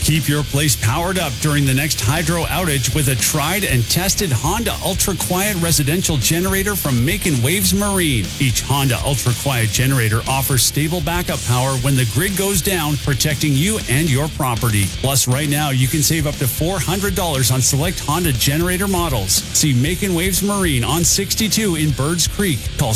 Keep your place powered up during the next hydro outage with a tried and tested Honda Ultra Quiet residential generator from Making Waves Marine. Each Honda Ultra Quiet generator offers stable backup power when the grid goes down, protecting you and your property. Plus, right now, you can save up to $400 on select Honda generator models. See Making Waves Marine on 62 in Birds Creek. Call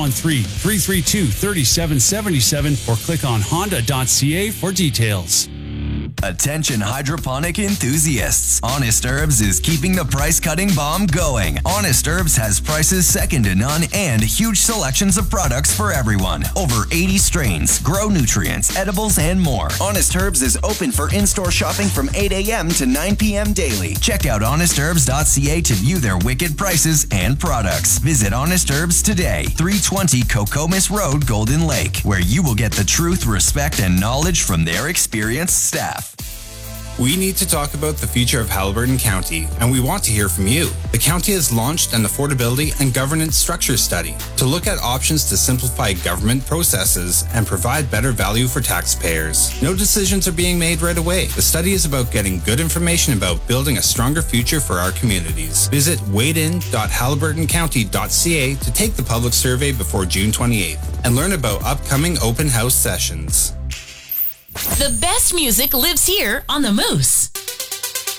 613-332-3777 or click on honda.ca for details. Attention hydroponic enthusiasts. Honest Herbs is keeping the price-cutting bomb going. Honest Herbs has prices second to none and huge selections of products for everyone. Over 80 strains, grow nutrients, edibles, and more. Honest Herbs is open for in-store shopping from 8 a.m. to 9 p.m. daily. Check out honestherbs.ca to view their wicked prices and products. Visit Honest Herbs today, 320 Cocomas Road, Golden Lake, where you will get the truth, respect, and knowledge from their experienced staff. We need to talk about the future of Haliburton County, and we want to hear from you. The county has launched an affordability and governance structure study to look at options to simplify government processes and provide better value for taxpayers. No decisions are being made right away. The study is about getting good information about building a stronger future for our communities. Visit wadein.haliburtoncounty.ca to take the public survey before June 28th and learn about upcoming open house sessions. The best music lives here on The Moose.